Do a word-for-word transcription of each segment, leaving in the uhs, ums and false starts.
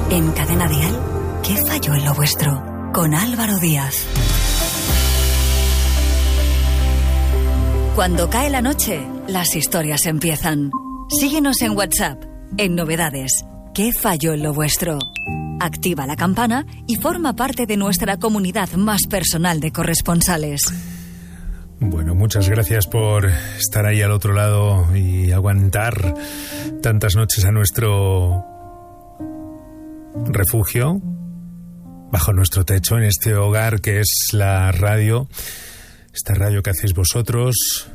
En Cadena Dial, ¿qué falló en lo vuestro? Con Álvaro Díaz. Cuando cae la noche, las historias empiezan. Síguenos en WhatsApp, en Novedades. ¿Qué falló en lo vuestro? Activa la campana y forma parte de nuestra comunidad más personal de corresponsales. Bueno, muchas gracias por estar ahí al otro lado y aguantar tantas noches a nuestro refugio, bajo nuestro techo, en este hogar que es la radio, esta radio que hacéis vosotros.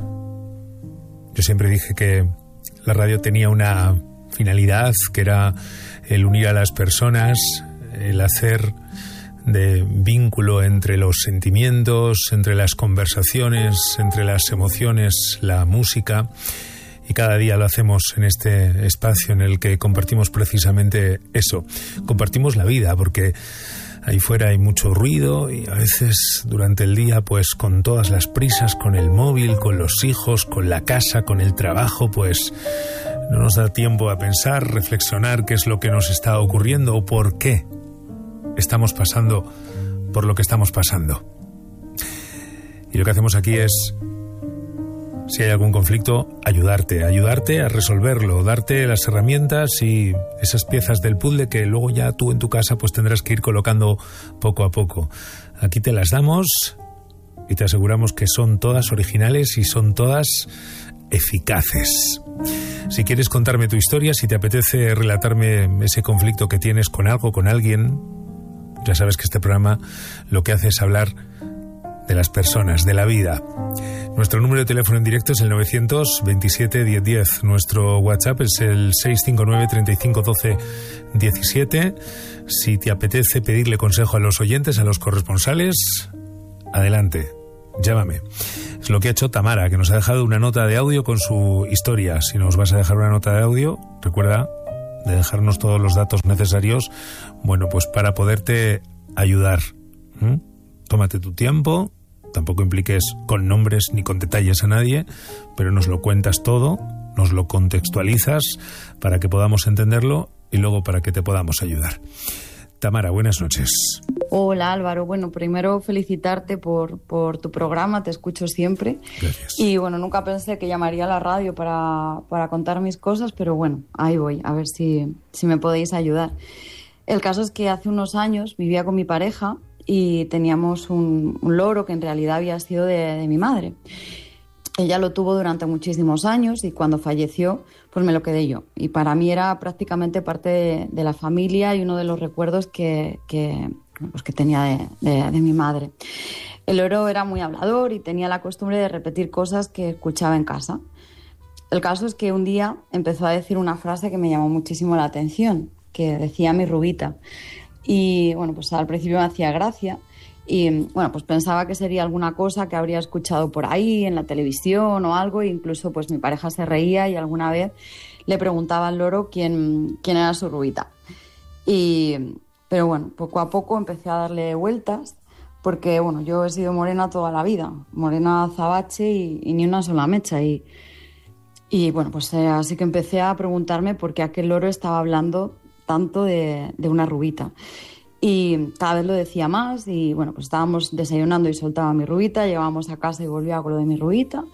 Yo siempre dije que la radio tenía una finalidad, que era el unir a las personas, el hacer de vínculo entre los sentimientos, entre las conversaciones, entre las emociones, la música. Y cada día lo hacemos en este espacio en el que compartimos precisamente eso. Compartimos la vida, porque ahí fuera hay mucho ruido y a veces durante el día, pues con todas las prisas, con el móvil, con los hijos, con la casa, con el trabajo, pues no nos da tiempo a pensar, reflexionar qué es lo que nos está ocurriendo o por qué estamos pasando por lo que estamos pasando. Y lo que hacemos aquí es, si hay algún conflicto, ayudarte, ayudarte a resolverlo, darte las herramientas y esas piezas del puzzle que luego ya tú en tu casa pues tendrás que ir colocando poco a poco. Aquí te las damos y te aseguramos que son todas originales y son todas eficaces. Si quieres contarme tu historia, si te apetece relatarme ese conflicto que tienes con algo, con alguien, ya sabes que este programa lo que hace es hablar de las personas, de la vida. Nuestro número de teléfono en directo es el novecientos veintisiete diez diez. Nuestro WhatsApp es el seis cinco nueve, treinta y cinco, doce, diecisiete. Si te apetece pedirle consejo a los oyentes, a los corresponsales, adelante, llámame. Es lo que ha hecho Tamara, que nos ha dejado una nota de audio con su historia. Si nos vas a dejar una nota de audio, recuerda de dejarnos todos los datos necesarios, bueno, pues para poderte ayudar. ¿Mm? Tómate tu tiempo, tampoco impliques con nombres ni con detalles a nadie, pero nos lo cuentas todo, nos lo contextualizas para que podamos entenderlo y luego para que te podamos ayudar. Tamara, buenas noches. Hola Álvaro, bueno, primero felicitarte por, por tu programa, te escucho siempre. Gracias. Y bueno, nunca pensé que llamaría a la radio para, para contar mis cosas, pero bueno, ahí voy, a ver si, si me podéis ayudar. El caso es que hace unos años vivía con mi pareja y teníamos un, un loro que en realidad había sido de, de mi madre. Ella lo tuvo durante muchísimos años y cuando falleció, pues me lo quedé yo. Y para mí era prácticamente parte de, de la familia y uno de los recuerdos que, que, pues que tenía de, de, de mi madre. El loro era muy hablador y tenía la costumbre de repetir cosas que escuchaba en casa. El caso es que un día empezó a decir una frase que me llamó muchísimo la atención, que decía mi Rubita. Y bueno, pues al principio me hacía gracia. Y bueno, pues pensaba que sería alguna cosa que habría escuchado por ahí en la televisión o algo, e incluso pues mi pareja se reía y alguna vez le preguntaba al loro quién, quién era su Rubita. Y, pero bueno, poco a poco empecé a darle vueltas porque bueno, yo he sido morena toda la vida, morena azabache y, y ni una sola mecha. Y, y bueno, pues eh, así que empecé a preguntarme por qué aquel loro estaba hablando tanto de, de una Rubita. Y cada vez lo decía más y bueno, pues estábamos desayunando y soltaba mi Rubita, llegábamos a casa y volvía con lo de mi Rubita.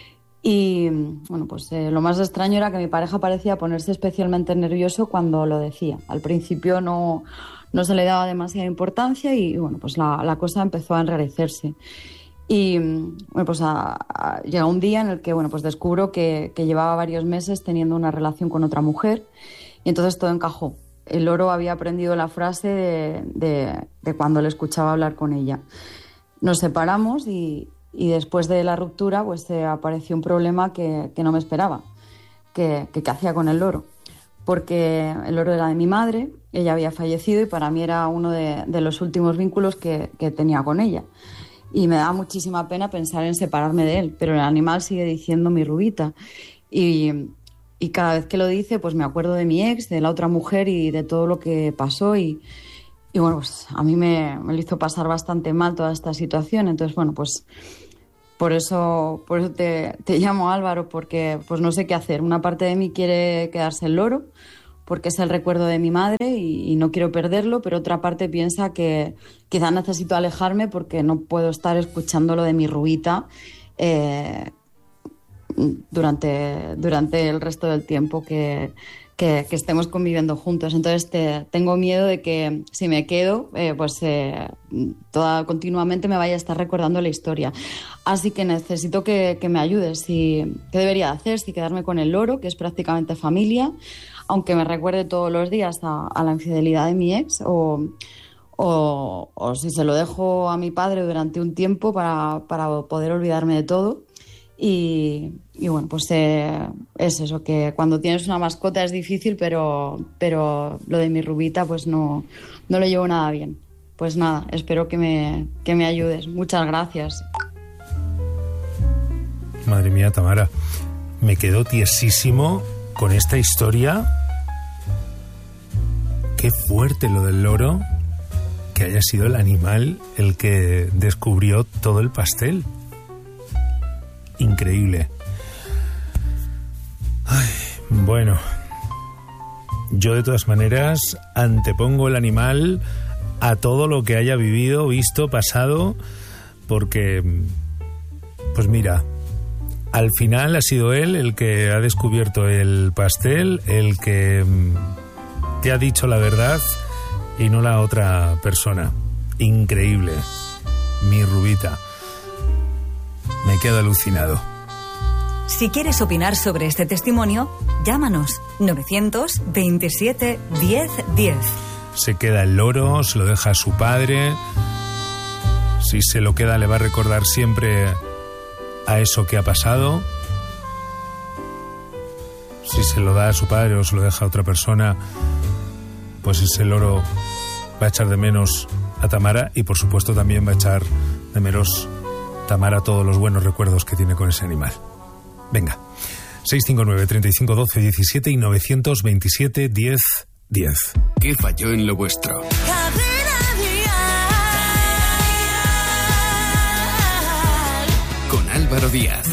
Y bueno, pues eh, lo más extraño era que mi pareja parecía ponerse especialmente nervioso cuando lo decía. Al principio no, no se le daba demasiada importancia y bueno, pues la, la cosa empezó a enrarecerse. Y bueno, pues a, a, llega un día en el que bueno, pues descubro que, que llevaba varios meses teniendo una relación con otra mujer y entonces todo encajó. El loro había aprendido la frase de, de, de cuando le escuchaba hablar con ella. Nos separamos y, y después de la ruptura pues eh, apareció un problema que, que no me esperaba. Que, que, ¿Qué hacía con el loro? Porque el loro era de mi madre, ella había fallecido y para mí era uno de, de los últimos vínculos que, que tenía con ella. Y me da muchísima pena pensar en separarme de él, pero el animal sigue diciendo mi Rubita. Y... Y cada vez que lo dice, pues me acuerdo de mi ex, de la otra mujer y de todo lo que pasó. Y, y bueno, pues a mí me, me lo hizo pasar bastante mal toda esta situación. Entonces, bueno, pues por eso, por eso te, te llamo Álvaro, porque pues no sé qué hacer. Una parte de mí quiere quedarse el loro, porque es el recuerdo de mi madre y, y no quiero perderlo, pero otra parte piensa que quizás necesito alejarme porque no puedo estar escuchando lo de mi Rubita eh, durante, durante el resto del tiempo que... Que, que estemos conviviendo juntos. Entonces te, tengo miedo de que si me quedo, eh, pues eh, toda, continuamente me vaya a estar recordando la historia. Así que necesito que, que me ayudes. Si, ¿qué debería hacer? Si quedarme con el loro, que es prácticamente familia, aunque me recuerde todos los días a, a la infidelidad de mi ex, o, o, o si se lo dejo a mi padre durante un tiempo para, para poder olvidarme de todo. Y, y bueno, pues eh, es eso, que cuando tienes una mascota es difícil, pero, pero lo de mi Rubita pues no, no lo llevo nada bien. Pues nada, espero que me, que me ayudes. Muchas gracias. Madre mía, Tamara, me quedo tiesísimo con esta historia. Qué fuerte lo del loro, que haya sido el animal el que descubrió todo el pastel. Increíble. Ay, bueno, yo de todas maneras antepongo el animal a todo lo que haya vivido, visto, pasado, porque, pues mira, al final ha sido él el que ha descubierto el pastel, el que te ha dicho la verdad y no la otra persona. Increíble, mi Rubita. Me quedo alucinado. Si quieres opinar sobre este testimonio, llámanos novecientos veintisiete diez diez. Se queda el loro, se lo deja a su padre. Si se lo queda, le va a recordar siempre a eso que ha pasado. Si se lo da a su padre o se lo deja a otra persona, pues ese loro va a echar de menos a Tamara y por supuesto también va a echar de menos Tamara todos los buenos recuerdos que tiene con ese animal. Venga, seis cinco nueve, treinta y cinco, doce, diecisiete y novecientos veintisiete, diez, diez. ¿Qué falló en lo vuestro? Con Álvaro Díaz.